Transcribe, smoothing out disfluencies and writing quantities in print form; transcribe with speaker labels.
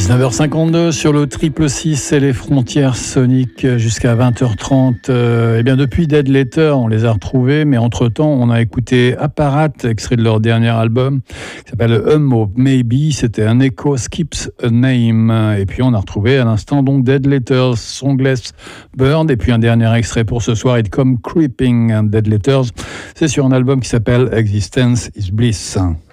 Speaker 1: 19h52 sur le 666 et les frontières soniques jusqu'à 20h30. Eh bien, depuis Dead Letter, on les a retrouvés, mais entre-temps, on a écouté Apparat, extrait de leur dernier album, qui s'appelle of Maybe. C'était un Echo Skips a Name. Et puis, on a retrouvé à l'instant donc Dead Letters, Songless Bird. Et puis, un dernier extrait pour ce soir, It Come Creeping. Dead Letters, c'est sur un album qui s'appelle Existence is Bliss.